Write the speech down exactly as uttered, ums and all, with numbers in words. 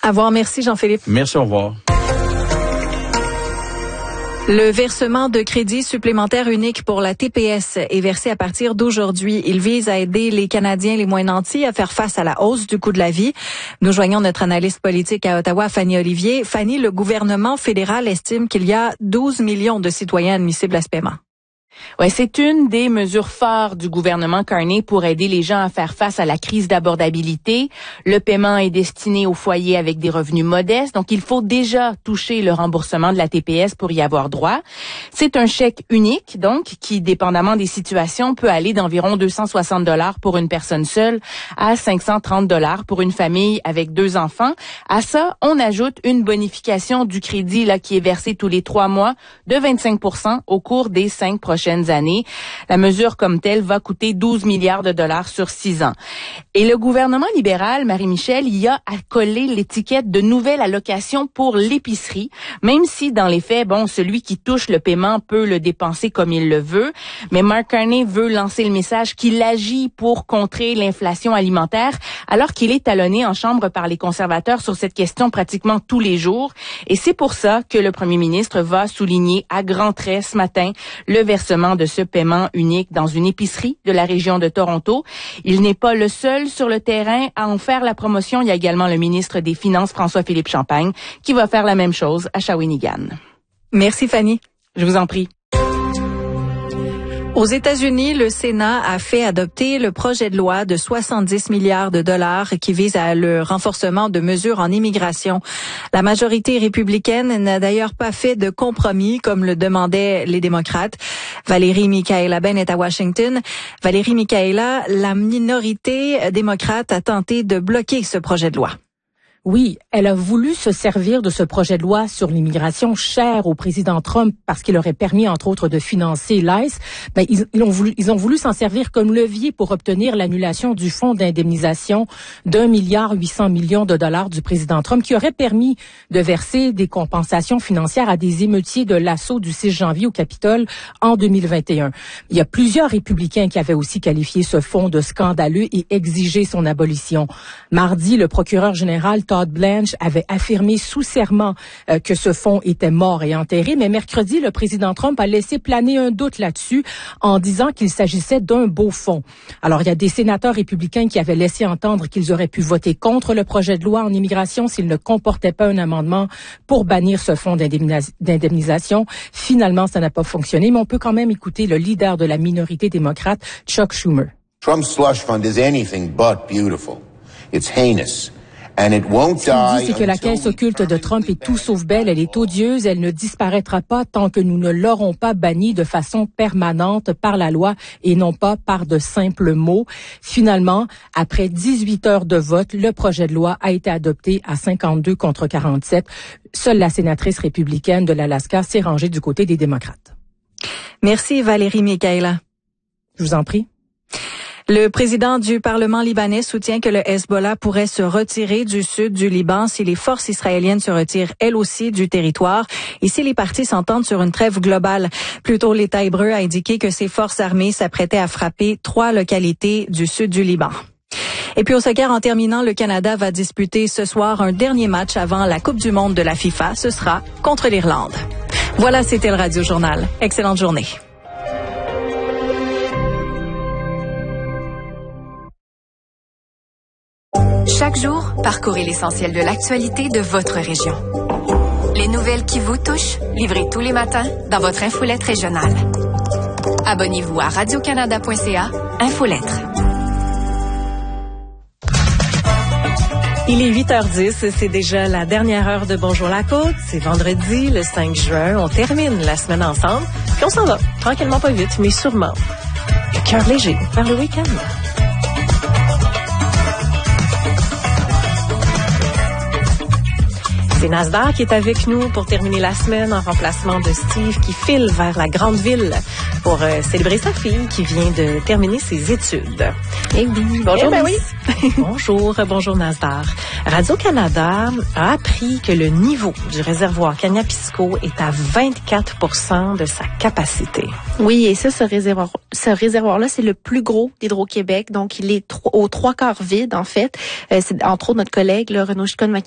À voir. Merci, Jean-Philippe. Merci, au revoir. Le versement de crédits supplémentaires uniques pour la T P S est versé à partir d'aujourd'hui. Il vise à aider les Canadiens les moins nantis à faire face à la hausse du coût de la vie. Nous joignons notre analyste politique à Ottawa, Fanny Olivier. Fanny, le gouvernement fédéral estime qu'il y a douze millions de citoyens admissibles à ce paiement. Ouais, c'est une des mesures phares du gouvernement Carney pour aider les gens à faire face à la crise d'abordabilité. Le paiement est destiné aux foyers avec des revenus modestes, donc il faut déjà toucher le remboursement de la T P S pour y avoir droit. C'est un chèque unique, donc, qui, dépendamment des situations, peut aller d'environ deux cent soixante dollars pour une personne seule à cinq cent trente dollars pour une famille avec deux enfants. À ça, on ajoute une bonification du crédit là qui est versée tous les trois mois de vingt-cinq pour cent au cours des cinq prochaines années. La mesure comme telle va coûter douze milliards de dollars sur six ans. Et le gouvernement libéral, Marie-Michel, y a accolé l'étiquette de nouvelle allocation pour l'épicerie, même si dans les faits, bon, celui qui touche le paiement peut le dépenser comme il le veut. Mais Mark Carney veut lancer le message qu'il agit pour contrer l'inflation alimentaire, alors qu'il est talonné en chambre par les conservateurs sur cette question pratiquement tous les jours. Et c'est pour ça que le premier ministre va souligner à grands traits ce matin le versement de ce paiement unique dans une épicerie de la région de Toronto. Il n'est pas le seul sur le terrain à en faire la promotion. Il y a également le ministre des Finances, François-Philippe Champagne, qui va faire la même chose à Shawinigan. Merci, Fanny. Je vous en prie. Aux États-Unis, le Sénat a fait adopter le projet de loi de soixante-dix milliards de dollars qui vise à le renforcement de mesures en immigration. La majorité républicaine n'a d'ailleurs pas fait de compromis comme le demandaient les démocrates. Valérie Micaela-Ben est à Washington. Valérie Micaela, la minorité démocrate a tenté de bloquer ce projet de loi. Oui, elle a voulu se servir de ce projet de loi sur l'immigration cher au président Trump parce qu'il aurait permis, entre autres, de financer l'I C E. Ben, ils, ils ont voulu, ils ont voulu s'en servir comme levier pour obtenir l'annulation du fonds d'indemnisation d'un milliard huit cents millions de dollars du président Trump qui aurait permis de verser des compensations financières à des émeutiers de l'assaut du six janvier au Capitole en deux mille vingt et un. Il y a plusieurs républicains qui avaient aussi qualifié ce fonds de scandaleux et exigé son abolition. Mardi, le procureur général Todd Blanche avait affirmé sous serment euh, que ce fonds était mort et enterré, mais mercredi, le président Trump a laissé planer un doute là-dessus en disant qu'il s'agissait d'un beau fonds. Alors, il y a des sénateurs républicains qui avaient laissé entendre qu'ils auraient pu voter contre le projet de loi en immigration s'il ne comportait pas un amendement pour bannir ce fonds d'indemnis- d'indemnisation. Finalement, ça n'a pas fonctionné, mais on peut quand même écouter le leader de la minorité démocrate, Chuck Schumer. Trump's slush fund is anything but beautiful. It's heinous. And it won't Ce qu'il die dit, c'est que la caisse occulte de Trump est tout sauf belle, elle est odieuse, elle ne disparaîtra pas tant que nous ne l'aurons pas bannie de façon permanente par la loi et non pas par de simples mots. Finalement, après dix-huit heures de vote, le projet de loi a été adopté à cinquante-deux contre quarante-sept. Seule la sénatrice républicaine de l'Alaska s'est rangée du côté des démocrates. Merci, Valérie Micaela. Je vous en prie. Le président du Parlement libanais soutient que le Hezbollah pourrait se retirer du sud du Liban si les forces israéliennes se retirent elles aussi du territoire et si les parties s'entendent sur une trêve globale. Plus tôt, l'État hébreu a indiqué que ses forces armées s'apprêtaient à frapper trois localités du sud du Liban. Et puis au soccer, en terminant, le Canada va disputer ce soir un dernier match avant la Coupe du monde de la FIFA. Ce sera contre l'Irlande. Voilà, c'était le Radio Journal. Excellente journée. Chaque jour, parcourez l'essentiel de l'actualité de votre région. Les nouvelles qui vous touchent, livrées tous les matins dans votre infolette régionale. Abonnez-vous à radio canada point c a, Infolettre. Il est huit heures dix, c'est déjà la dernière heure de Bonjour la Côte. C'est vendredi, le cinq juin. On termine la semaine ensemble. Puis on s'en va, tranquillement pas vite, mais sûrement. Le cœur léger vers le week-end. C'est Nasdaq qui est avec nous pour terminer la semaine en remplacement de Steve qui file vers la grande ville pour euh, célébrer sa fille qui vient de terminer ses études. Eh oui, bonjour. Eh ben oui. Bonjour, bonjour Nasdaq. Radio-Canada a appris que le niveau du réservoir Cagnapisco est à vingt-quatre pour cent de sa capacité. Oui, et ça, ce réservoir, ce réservoir-là, c'est le plus gros d'Hydro-Québec. Donc, il est tro- aux trois quarts vide, en fait. Euh, c'est entre autres notre collègue, là, Renaud Chicone